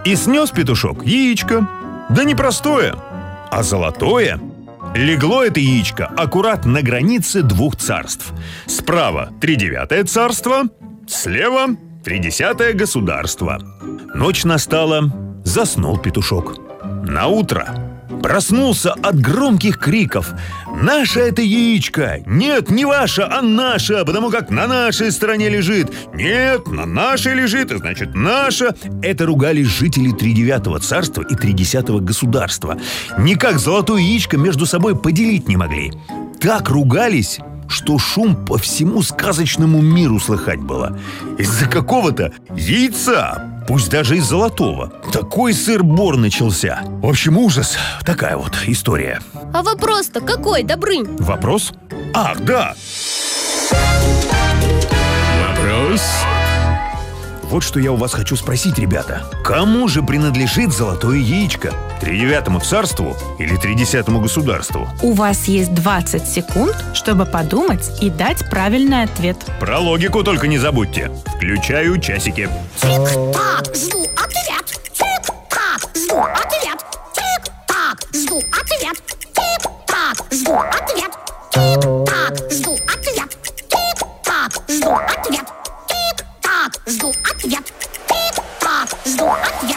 И снес петушок яичко. Да не простое, а золотое. Легло это яичко аккурат на границе двух царств. Справа 39-е царство, слева 30-е государство. Ночь настала, заснул петушок. Наутро проснулся от громких криков: «Наше это яичко! Нет, не ваше, а наше, потому как на нашей стороне лежит! Нет, на нашей лежит, и значит наше!» Это ругались жители 39-го царства и 30-го государства. Никак золотое яичко между собой поделить не могли. Так ругались, что шум по всему сказочному миру слыхать было. Из-за какого-то яйца, пусть даже из золотого, такой сыр-бор начался. В общем, ужас. Такая вот история. А вопрос-то какой, Добрынь? Вопрос? Ах, да! Вопрос? Вот что я у вас хочу спросить, ребята. Кому же принадлежит золотое яичко? 39-му царству или 30-му государству? У вас есть 20 секунд, чтобы подумать и дать правильный ответ. Про логику только не забудьте. Включаю часики. Тик-так, жду ответ. Тик-так, жду ответ. Тик-так, жду ответ. Тик-так, жду ответ. Тик-так, жду ответ. Тик-так, жду ответ. Тик-так, жду ответ. Тик-так, жду ответ.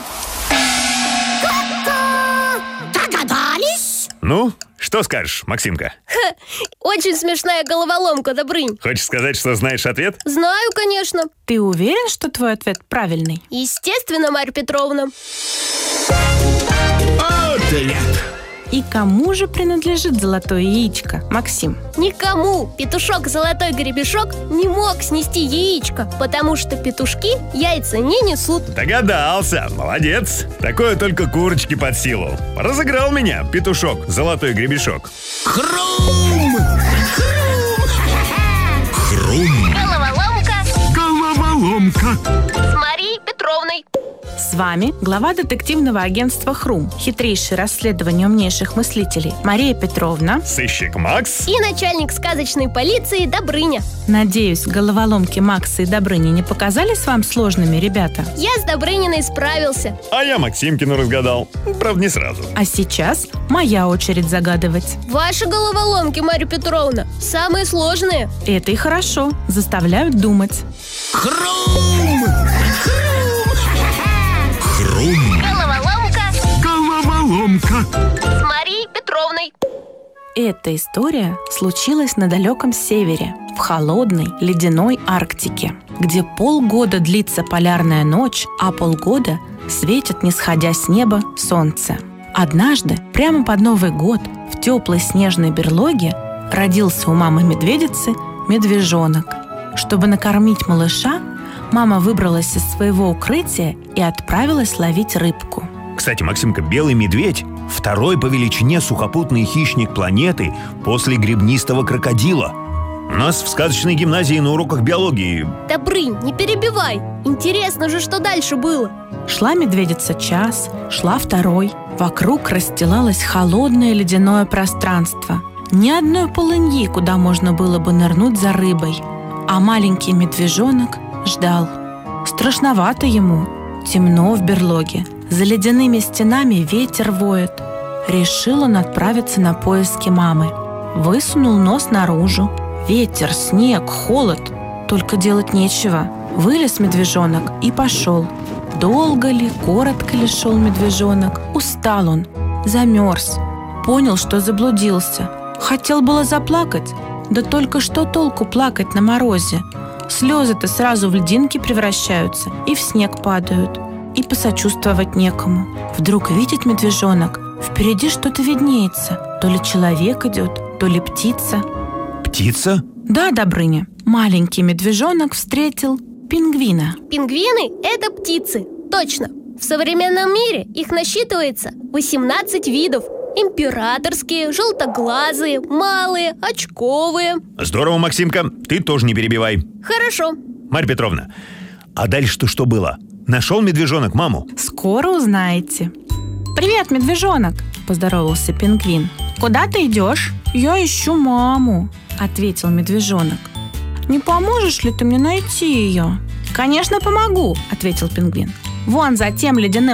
Догадались? Ну, что скажешь, Максимка? Очень смешная головоломка, Добрынь. Хочешь сказать, что знаешь ответ? Знаю, конечно. Ты уверен, что твой ответ правильный? Естественно, Марья Петровна. Ответ! И кому же принадлежит золотое яичко, Максим? Никому петушок Золотой Гребешок не мог снести яичко, потому что петушки яйца не несут. Догадался, молодец. Такое только курочке под силу. Разыграл меня петушок Золотой Гребешок. Хрум! Хрум! Головоломка Головоломка! с Марией Петровной. С вами глава детективного агентства «Хрум», хитрейшее расследование умнейших мыслителей, Мария Петровна. Сыщик Макс. И начальник сказочной полиции Добрыня. Надеюсь, головоломки Макса и Добрыни не показались вам сложными, ребята? Я с Добрыниной справился. А я Максимкину разгадал. Правда, не сразу. А сейчас моя очередь загадывать. Ваши головоломки, Марья Петровна, самые сложные. Это и хорошо, заставляют думать. Хрум! Хрум! Головоломка Головоломка! с Марией Петровной. Эта история случилась на далеком севере, в холодной ледяной Арктике, где полгода длится полярная ночь, а полгода светит, не сходя с неба, солнце. Однажды, прямо под Новый год, в теплой снежной берлоге родился у мамы медведицы медвежонок. Чтобы накормить малыша, мама выбралась из своего укрытия и отправилась ловить рыбку. Кстати, Максимка, белый медведь – второй по величине сухопутный хищник планеты после гребнистого крокодила. У нас в сказочной гимназии на уроках биологии. Добрынь, не перебивай. Интересно же, что дальше было. Шла медведица час, шла второй. Вокруг расстилалось холодное ледяное пространство. Ни одной полыньи, куда можно было бы нырнуть за рыбой. А маленький медвежонок ждал. Страшновато ему. Темно в берлоге. За ледяными стенами ветер воет. Решил он отправиться на поиски мамы. Высунул нос наружу. Ветер, снег, холод. Только делать нечего. Вылез медвежонок и пошел. Долго ли, коротко ли шел медвежонок? Устал он, замерз. Понял, что заблудился. Хотел было заплакать. Да только что толку плакать на морозе? Слезы-то сразу в льдинки превращаются и в снег падают. И посочувствовать некому. Вдруг видит медвежонок, впереди что-то виднеется. То ли человек идет, то ли птица. Птица? Да, Добрыня, маленький медвежонок встретил пингвина. Пингвины – это птицы. Точно. В современном мире их насчитывается 18 видов. Императорские, желтоглазые, малые, очковые. Здорово, Максимка, ты тоже не перебивай. Хорошо. Марья Петровна, а дальше-то что было? Нашел медвежонок маму? Скоро узнаете. «Привет, медвежонок!» – поздоровался пингвин. «Куда ты идешь?» «Я ищу маму», – ответил медвежонок. «Не поможешь ли ты мне найти ее?» «Конечно, помогу», – ответил пингвин. «Вон за тем ледяным